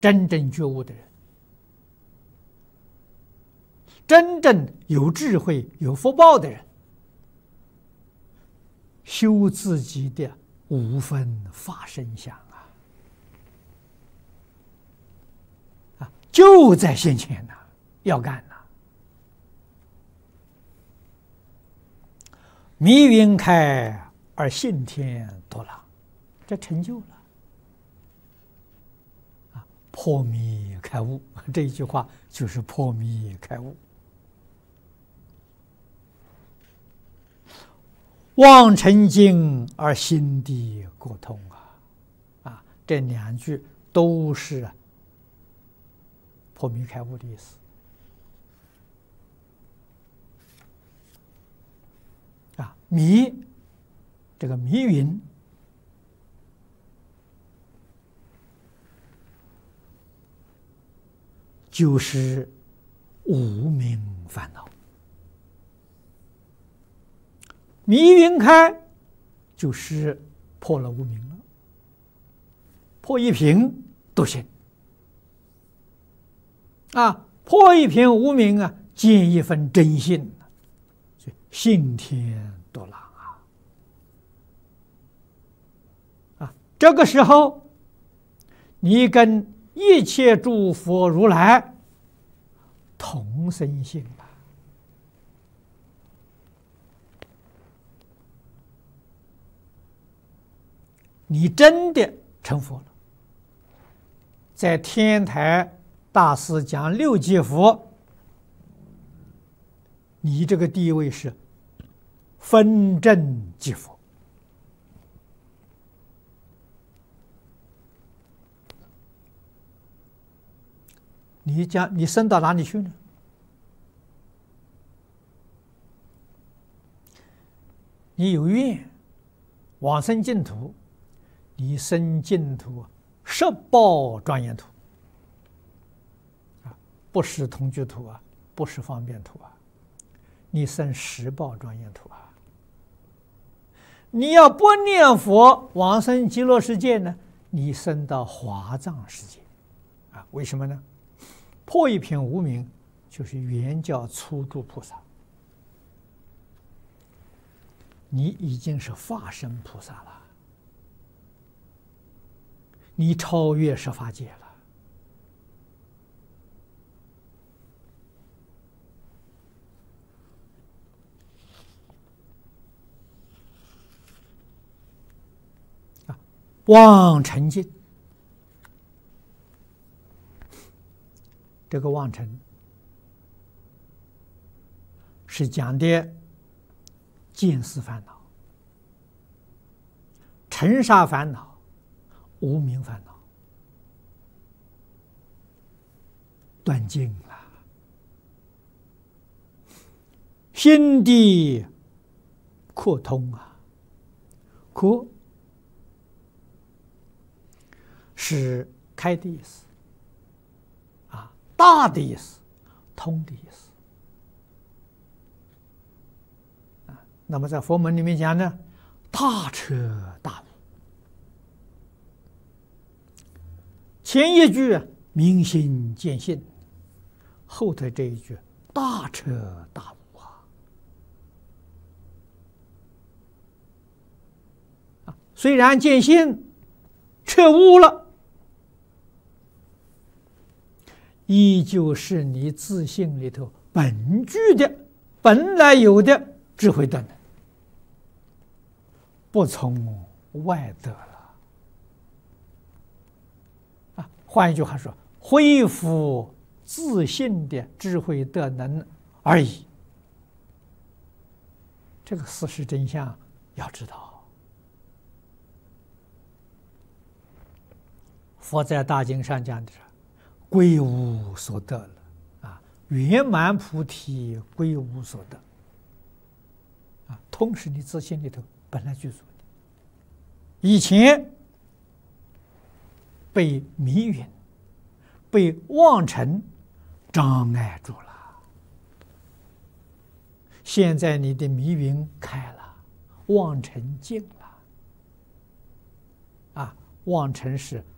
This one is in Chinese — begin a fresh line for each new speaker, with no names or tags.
真正觉悟的人，真正有智慧、有福报的人，修自己的五分法身相就在现前呐，要干呐！迷云开而信天夺朗，这成就了破迷开悟。这一句话就是破迷开悟。望尘境而心地过通这两句都是破迷开悟的意思迷，这个迷云就是无明烦恼，迷云开就是破了无明了，破一品都行破一片无明见一分真性，所以信天夺朗这个时候你跟一切诸佛如来同生性了，你真的成佛了。在天台大师讲六界佛，你这个地位是分正即佛。你升到哪里去呢？你有愿往生净土，你升净土十报庄严土不是同居土不是方便土你升十报庄严土你要不念佛往生极乐世界呢，你升到华藏世界为什么呢？破一品无明就是圆教初住菩萨，你已经是法身菩萨了，你超越十法界了。望尘境，这个望尘是讲的见思烦恼、尘沙烦恼、无明烦恼，断尽了，心地扩通扩是开的意思大的意思，通的意思那么在佛门里面讲呢，大彻大悟。前一句明心见性，后头这一句大彻大悟虽然见性彻悟了，依旧是你自性里头本具的本来有的智慧的能，不从外得了换一句话说，恢复自性的智慧德能而已。这个事实真相要知道。佛在大经上讲的是归无所得了圆满菩提归无所得通是你自性里头本来具足的，以前被迷云、被妄尘障碍住了，现在你的迷云开了，妄尘尽了妄尘是